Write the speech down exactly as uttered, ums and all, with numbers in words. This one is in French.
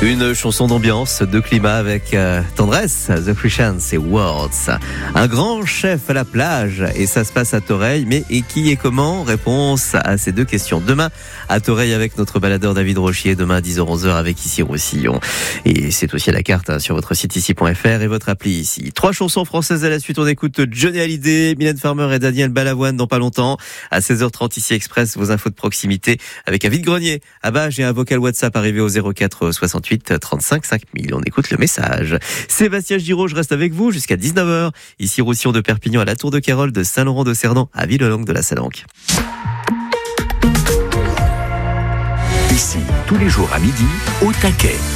Une chanson d'ambiance, de climat avec euh, tendresse, The Christians et Words. Un grand chef à la plage et ça se passe à Toreil, mais et qui et comment? Réponse à ces deux questions. Demain à Toreil avec notre baladeur David Rochier, demain à dix heures onze heures avec Ici Roussillon. Et c'est aussi à la carte hein, sur votre site ici point f r et votre appli ici. Trois chansons françaises à la suite, on écoute Johnny Hallyday, Mylène Farmer et Daniel Balavoine dans pas longtemps. À seize heures trente ici Express, vos infos de proximité avec un vide-grenier. Ah bah j'ai un vocal WhatsApp arrivé au zéro quatre soixante-huit trente-cinq cinq mille. On écoute le message. Sébastien Giraud, je reste avec vous jusqu'à dix-neuf heures. Ici Roussillon de Perpignan à la Tour de Carole, de Saint-Laurent-de-Cerdan à Villelongue de la Salanque. Ici, tous les jours à midi, au taquet.